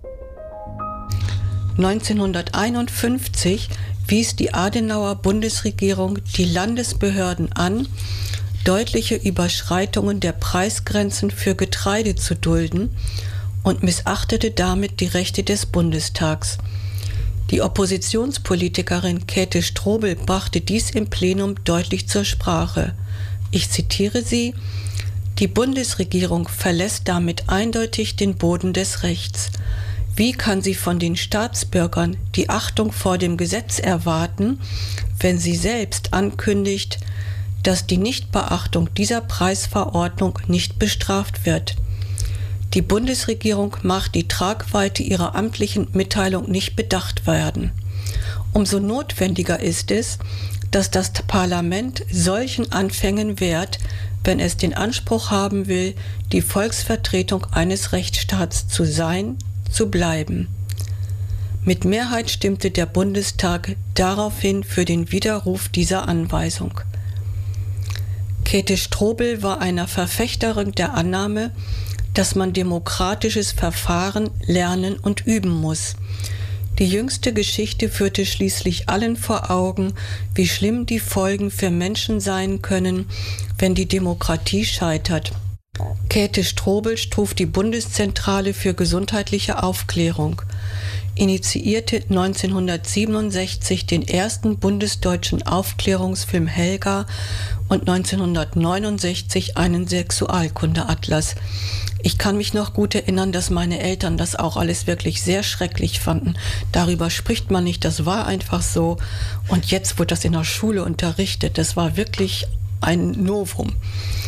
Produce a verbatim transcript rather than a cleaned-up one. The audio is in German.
neunzehnhunderteinundfünfzig wies die Adenauer Bundesregierung die Landesbehörden an, deutliche Überschreitungen der Preisgrenzen für Getreide zu dulden und missachtete damit die Rechte des Bundestags. Die Oppositionspolitikerin Käthe Strobel brachte dies im Plenum deutlich zur Sprache. Ich zitiere sie: Die Bundesregierung verlässt damit eindeutig den Boden des Rechts. Wie kann sie von den Staatsbürgern die Achtung vor dem Gesetz erwarten, wenn sie selbst ankündigt, dass die Nichtbeachtung dieser Preisverordnung nicht bestraft wird? Die Bundesregierung macht die Tragweite ihrer amtlichen Mitteilung nicht bedacht werden. Umso notwendiger ist es, dass das Parlament solchen Anfängen wehrt, wenn es den Anspruch haben will, die Volksvertretung eines Rechtsstaats zu sein, zu bleiben. Mit Mehrheit stimmte der Bundestag daraufhin für den Widerruf dieser Anweisung. Käthe Strobel war eine Verfechterin der Annahme, dass man demokratisches Verfahren lernen und üben muss. Die jüngste Geschichte führte schließlich allen vor Augen, wie schlimm die Folgen für Menschen sein können, wenn die Demokratie scheitert. Käthe Strobel schuf die Bundeszentrale für gesundheitliche Aufklärung, initiierte neunzehnhundertsiebenundsechzig den ersten bundesdeutschen Aufklärungsfilm Helga und neunzehnhundertneunundsechzig einen Sexualkundeatlas. Ich kann mich noch gut erinnern, dass meine Eltern das auch alles wirklich sehr schrecklich fanden. Darüber spricht man nicht, das war einfach so. Und jetzt wurde das in der Schule unterrichtet. Das war wirklich ein Novum.